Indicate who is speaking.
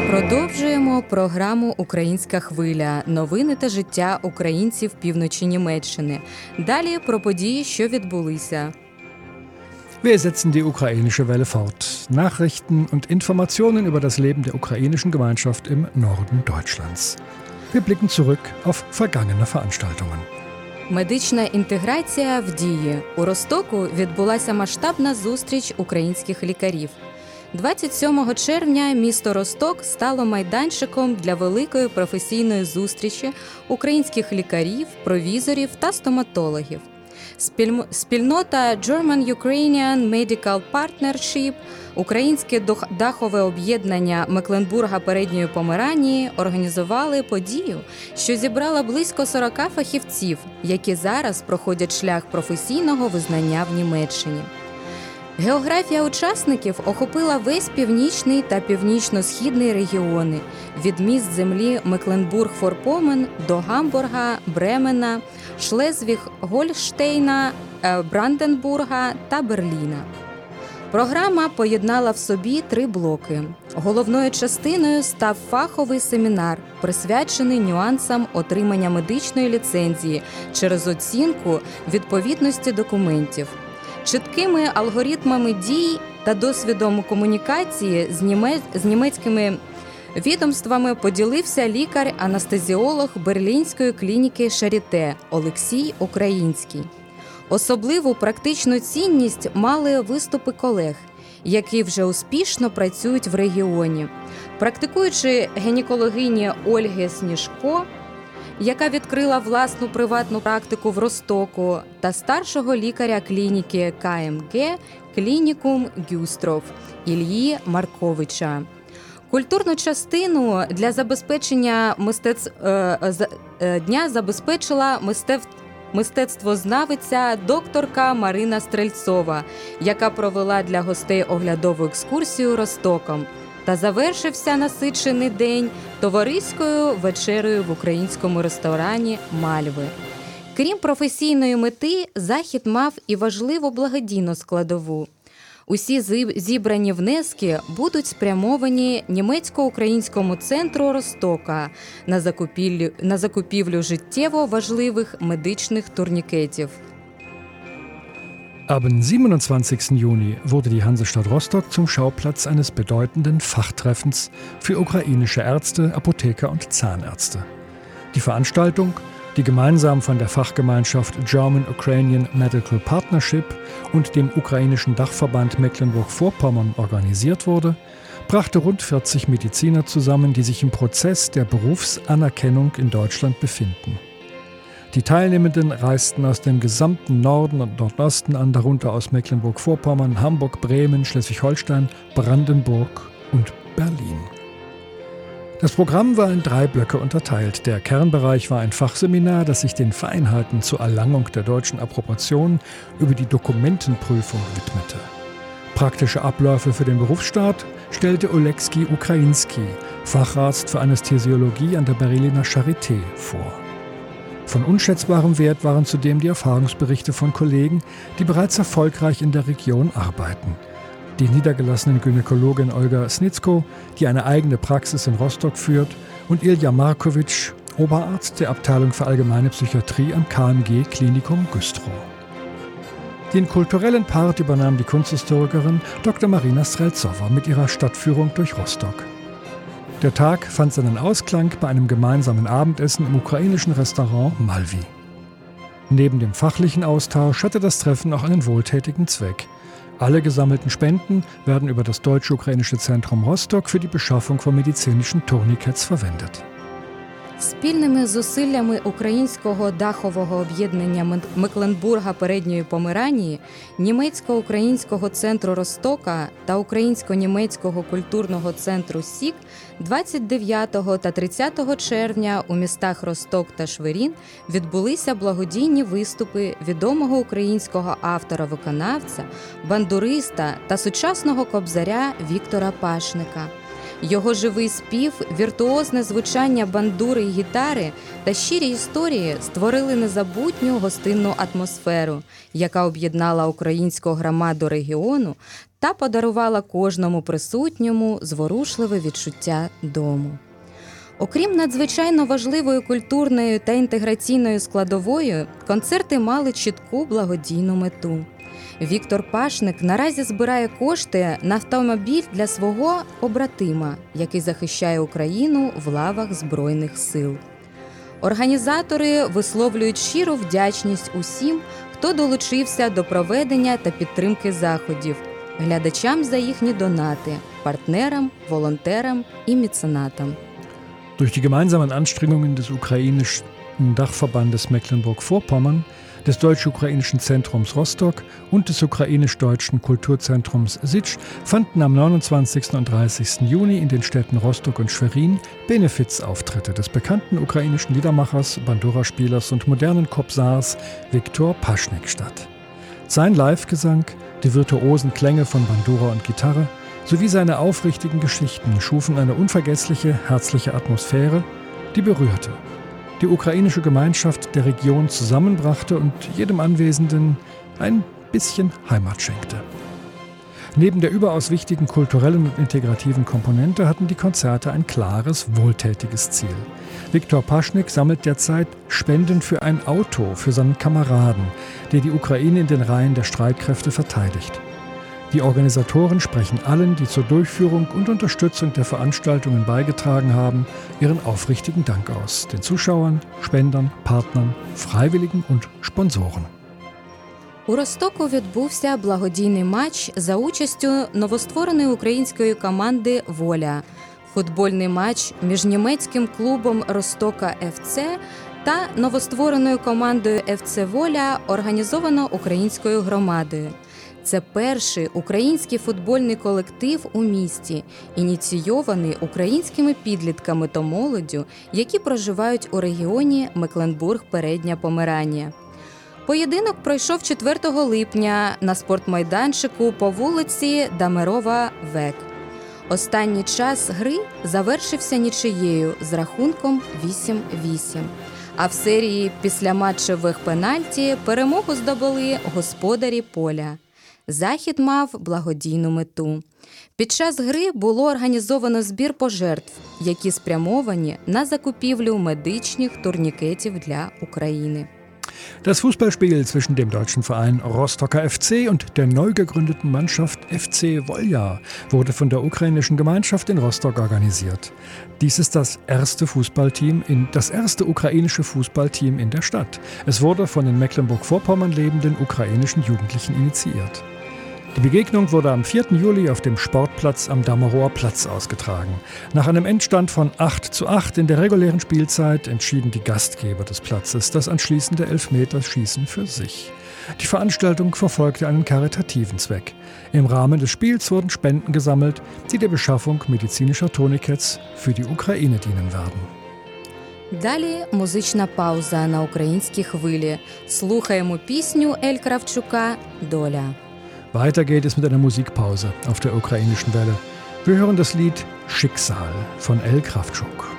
Speaker 1: Продовжуємо програму «Українська хвиля. Новини та життя українців півночі Німеччини». Далі про події, що відбулися.
Speaker 2: Wir setzen die ukrainische Welle fort. Nachrichten und Informationen über das Leben der ukrainischen Gemeinschaft im Norden Deutschlands. Wir blicken zurück auf vergangene Veranstaltungen.
Speaker 1: Медична інтеграція в дії. У Ростоку відбулася масштабна зустріч українських лікарів. 27 червня місто Росток стало майданчиком для великої професійної зустрічі українських лікарів, провізорів та стоматологів. Спільнота German-Ukrainian Medical Partnership, Українське дахове об'єднання Мекленбурга Передньої Померанії організували подію, що зібрала близько 40 фахівців, які зараз проходять шлях професійного визнання в Німеччині. Географія учасників охопила весь північний та північно-східний регіони – від міст землі Мекленбург-Форпомен до Гамбурга, Бремена, Шлезвіг-Гольштейна, Бранденбурга та Берліна. Програма поєднала в собі 3 блоки. Головною частиною став фаховий семінар, присвячений нюансам отримання медичної ліцензії через оцінку відповідності документів. Чіткими алгоритмами дій та досвідом комунікації з німецькими відомствами поділився лікар-анестезіолог Берлінської клініки Шаріте Олексій Український. Особливу практичну цінність мали виступи колег, які вже успішно працюють в регіоні. Практикуючи гінекологині Ольги Сніжко, яка відкрила власну приватну практику в Ростоку, та старшого лікаря клініки КМГ «Клінікум Гюстров» Ільї Марковича. Культурну частину для забезпечення дня забезпечила мистецтвознавиця докторка Марина Стрельцова, яка провела для гостей оглядову екскурсію Ростоком. Та завершився насичений день товариською вечерею в українському ресторані «Мальви». Крім професійної мети, захід мав і важливу благодійну складову. Усі зібрані внески будуть спрямовані німецько-українському центру Ростока на закупівлю життєво важливих медичних турнікетів.
Speaker 2: Am 27. Juni wurde die Hansestadt Rostock zum Schauplatz eines bedeutenden Fachtreffens für ukrainische Ärzte, Apotheker und Zahnärzte. Die Veranstaltung, die gemeinsam von der Fachgemeinschaft German-Ukrainian Medical Partnership und dem ukrainischen Dachverband Mecklenburg-Vorpommern organisiert wurde, brachte rund 40 Mediziner zusammen, die sich im Prozess der Berufsanerkennung in Deutschland befinden. Die Teilnehmenden reisten aus dem gesamten Norden und Nordosten an, darunter aus Mecklenburg-Vorpommern, Hamburg, Bremen, Schleswig-Holstein, Brandenburg und Berlin. Das Programm war in 3 Blöcke unterteilt. Der Kernbereich war ein Fachseminar, das sich den Feinheiten zur Erlangung der deutschen Approbation über die Dokumentenprüfung widmete. Praktische Abläufe für den Berufsstart stellte Oleksij Ukrainski, Facharzt für Anästhesiologie an der Berliner Charité, vor. Von unschätzbarem Wert waren zudem die Erfahrungsberichte von Kollegen, die bereits erfolgreich in der Region arbeiten. Die niedergelassene Gynäkologin Olga Snitzko, die eine eigene Praxis in Rostock führt, und Ilja Markovic, Oberarzt der Abteilung für allgemeine Psychiatrie am KMG Klinikum Güstrow. Den kulturellen Part übernahm die Kunsthistorikerin Dr. Marina Streltsova mit ihrer Stadtführung durch Rostock. Der Tag fand seinen Ausklang bei einem gemeinsamen Abendessen im ukrainischen Restaurant Malvi. Neben dem fachlichen Austausch hatte das Treffen auch einen wohltätigen Zweck. Alle gesammelten Spenden werden über das Deutsch-Ukrainische Zentrum Rostock für die Beschaffung von medizinischen Tourniquets verwendet.
Speaker 1: Спільними зусиллями Українського дахового об'єднання Мекленбурга Передньої Померанії, Німецько-українського центру Ростока та Українсько-німецького культурного центру СІК 29 та 30 червня у містах Росток та Шверін відбулися благодійні виступи відомого українського автора-виконавця, бандуриста та сучасного кобзаря Віктора Пашника. Його живий спів, віртуозне звучання бандури й гітари та щирі історії створили незабутню гостинну атмосферу, яка об'єднала українську громаду регіону та подарувала кожному присутньому зворушливе відчуття дому. Окрім надзвичайно важливої культурної та інтеграційної складової, концерти мали чітку благодійну мету. Віктор Пашник наразі збирає кошти на автомобіль для свого побратима, який захищає Україну в лавах Збройних сил. Організатори висловлюють щиру вдячність усім, хто долучився до проведення та підтримки заходів, глядачам за їхні донати, партнерам, волонтерам і меценатам.
Speaker 2: Durch die gemeinsamen Anstrengungen des ukrainischen Dachverbandes Mecklenburg-Vorpommern, des Deutsch-Ukrainischen Zentrums Rostock und des Ukrainisch-Deutschen Kulturzentrums Sitsch fanden am 29. und 30. Juni in den Städten Rostock und Schwerin Benefizauftritte des bekannten ukrainischen Liedermachers, Bandura-Spielers und modernen Kobzars Viktor Paschnik statt. Sein Live-Gesang, die virtuosen Klänge von Bandura und Gitarre sowie seine aufrichtigen Geschichten schufen eine unvergessliche, herzliche Atmosphäre, die berührte, die ukrainische Gemeinschaft der Region zusammenbrachte und jedem Anwesenden ein bisschen Heimat schenkte. Neben der überaus wichtigen kulturellen und integrativen Komponente hatten die Konzerte ein klares, wohltätiges Ziel. Viktor Paschnik sammelt derzeit Spenden für ein Auto für seinen Kameraden, der die Ukraine in den Reihen der Streitkräfte verteidigt. Die Organisatoren sprechen allen, die zur Durchführung und Unterstützung der Veranstaltungen beigetragen haben, ihren aufrichtigen Dank aus. Den Zuschauern, Spendern, Partnern, Freiwilligen und Sponsoren.
Speaker 1: У Ростоку відбувся благодійний матч за участю новоствореної української команди «Воля». Футбольний матч між німецьким клубом «Ростока ФЦ» та новоствореною командою «ФЦ Воля» організовано українською громадою. Це перший український футбольний колектив у місті, ініційований українськими підлітками та молоддю, які проживають у регіоні Мекленбург-Передня Померанія. Поєдинок пройшов 4 липня на спортмайданчику по вулиці Дамерова-Век. Останній час гри завершився нічиєю з рахунком 8-8. А в серії післяматчевих пенальті перемогу здобули господарі поля. Захід мав благодійну мету. Під час гри було організовано збір пожертв, які спрямовані на закупівлю медичних турнікетів для України.
Speaker 2: Das Fußballspiel zwischen dem deutschen Verein Rostocker FC und der neu gegründeten Mannschaft FC Wolja wurde von der ukrainischen Gemeinschaft in Rostock organisiert. Dies ist das erste ukrainische Fußballteam in der Stadt. Es wurde von den Mecklenburg-Vorpommern lebenden ukrainischen Jugendlichen initiiert. Die Begegnung wurde am 4. Juli auf dem Sportplatz am Damerower Platz ausgetragen. Nach einem Endstand von 8:8 in der regulären Spielzeit entschieden die Gastgeber des Platzes das anschließende Elfmeterschießen für sich. Die Veranstaltung verfolgte einen karitativen Zweck. Im Rahmen des Spiels wurden Spenden gesammelt, die der Beschaffung medizinischer Tourniquets für die Ukraine dienen werden.
Speaker 1: Далі музична пауза на українській хвилі. Слухаємо пісню Ель Кравчука «Доля».
Speaker 2: Weiter geht es mit einer Musikpause auf der ukrainischen Welle. Wir hören das Lied Schicksal von El Kravchuk.